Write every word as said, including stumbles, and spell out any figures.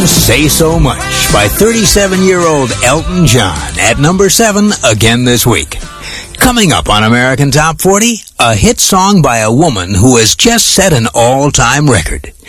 Say So Much by thirty-seven-year-old Elton John at number seven again this week. Coming up on American Top forty, a hit song by a woman who has just set an all-time record.